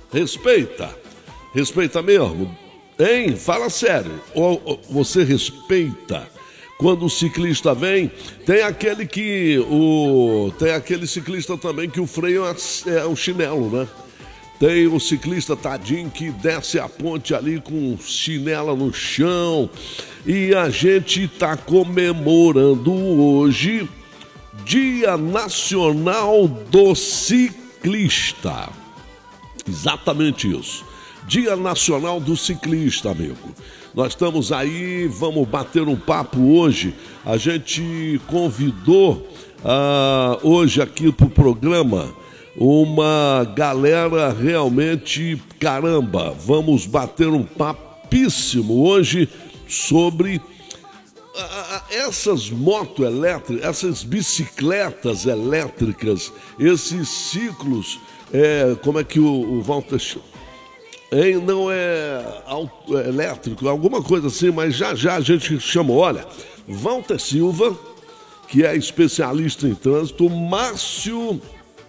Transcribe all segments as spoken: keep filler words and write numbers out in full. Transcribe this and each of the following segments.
Respeita. Respeita mesmo. Hein? Fala sério. Ou, ou, você respeita quando o ciclista vem? Tem aquele que o tem aquele ciclista também que o freio é, é o chinelo, né? Tem o ciclista tadinho que desce a ponte ali com chinela no chão. E a gente está comemorando hoje Dia Nacional do Ciclista. Exatamente isso. Dia Nacional do Ciclista, amigo. Nós estamos aí, vamos bater um papo hoje. A gente convidou uh, hoje aqui para o programa uma galera realmente, caramba, vamos bater um papíssimo hoje sobre uh, essas motos elétricas, essas bicicletas elétricas, esses ciclos, é, como é que o, o Walter... Hein? Não é, auto, é elétrico, alguma coisa assim, mas já já a gente chamou, olha, Walter Silva, que é especialista em trânsito, Márcio...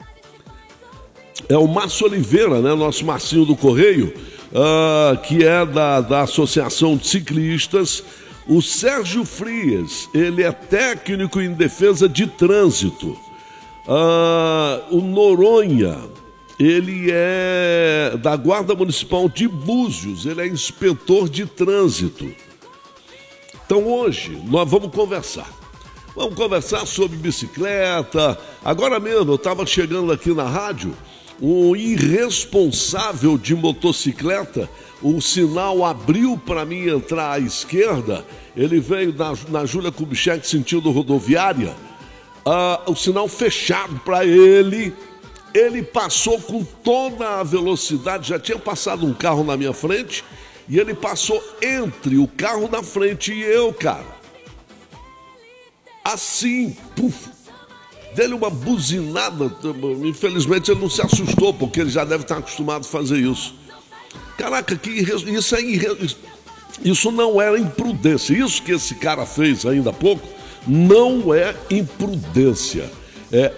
É o Márcio Oliveira, né? Nosso Marcinho do Correio, uh, que é da, da Associação de Ciclistas. O Sérgio Frias, ele é técnico em defesa de trânsito. Uh, o Noronha, ele é da Guarda Municipal de Búzios, ele é inspetor de trânsito. Então hoje nós vamos conversar. Vamos conversar sobre bicicleta. Agora mesmo eu estava chegando aqui na rádio, um irresponsável de motocicleta, o sinal abriu para mim entrar à esquerda, ele veio na, na Júlia Kubitschek, sentido rodoviária, uh, o sinal fechado para ele, ele passou com toda a velocidade, já tinha passado um carro na minha frente, e ele passou entre o carro da frente e eu, cara. Assim, puf, dele uma buzinada, infelizmente ele não se assustou, porque ele já deve estar acostumado a fazer isso. Caraca, que isso aí, isso não era imprudência. Isso que esse cara fez ainda há pouco não é imprudência, é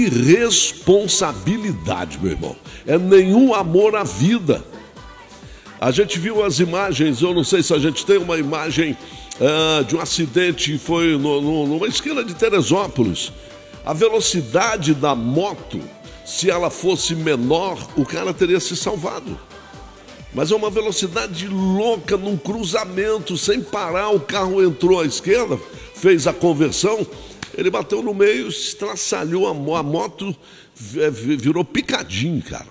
irresponsabilidade, meu irmão. É nenhum amor à vida. A gente viu as imagens, eu não sei se a gente tem uma imagem uh, de um acidente, foi no, no, numa esquina de Teresópolis. A velocidade da moto, se ela fosse menor, o cara teria se salvado. Mas é uma velocidade louca num cruzamento, sem parar, o carro entrou à esquerda, fez a conversão, ele bateu no meio, estraçalhou a, a moto, virou picadinho, cara.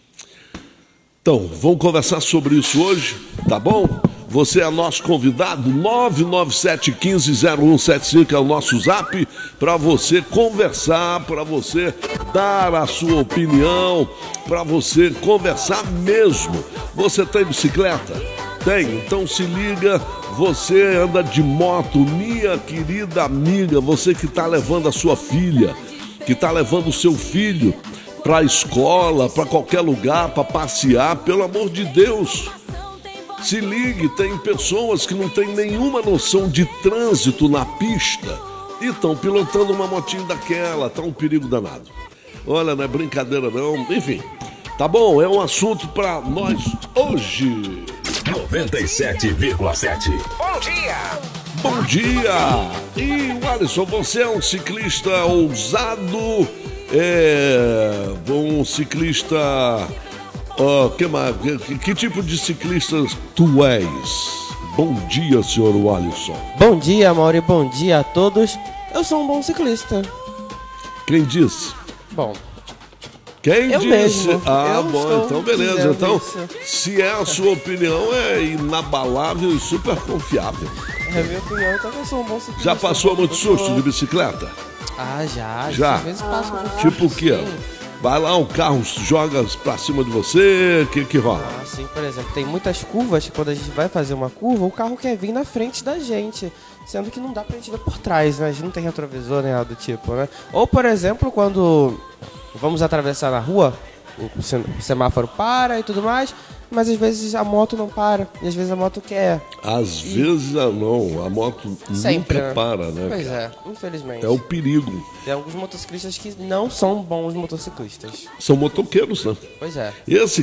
Então, vamos conversar sobre isso hoje, tá bom? Você é nosso convidado, nove nove sete um cinco zero um sete cinco é o nosso zap, para você conversar, para você dar a sua opinião, para você conversar mesmo. Você tem bicicleta? Tem, então se liga, você anda de moto, minha querida amiga, você que está levando a sua filha, que está levando o seu filho para a escola, para qualquer lugar, para passear, pelo amor de Deus. Se ligue, tem pessoas que não têm nenhuma noção de trânsito na pista e estão pilotando uma motinha daquela, tá um perigo danado. Olha, não é brincadeira não, enfim, tá bom, é um assunto para nós hoje. noventa e sete vírgula sete. Bom dia! Bom dia! E, Alisson, você é um ciclista ousado, é um ciclista... Uh, que, que, que tipo de ciclista tu és? Bom dia, senhor Alisson. Bom dia, Mauri, bom dia a todos. Eu sou um bom ciclista. Quem disse? Bom, Quem eu disse? Mesmo. Ah, eu bom, então beleza. Então, isso. se é a sua opinião, é inabalável e super confiável. É a minha opinião, então eu sou um bom ciclista. Já passou muito susto de bicicleta? Ah, já. Já? Às vezes passo muito Tipo o susto, quê? sim. Vai lá, um carro joga pra cima de você, o que que rola? Ah, sim, por exemplo, tem muitas curvas que quando a gente vai fazer uma curva, o carro quer vir na frente da gente, sendo que não dá pra gente ver por trás, né? A gente não tem retrovisor nem nada do tipo, né? Ou, por exemplo, quando vamos atravessar na rua, o semáforo para e tudo mais, mas às vezes a moto não para, e às vezes a moto quer. Às e... vezes não, a moto Sempre, nunca né? para, né? Pois é, infelizmente. É o perigo. Tem alguns motociclistas que não são bons motociclistas. São motoqueiros, né? Pois é. Esse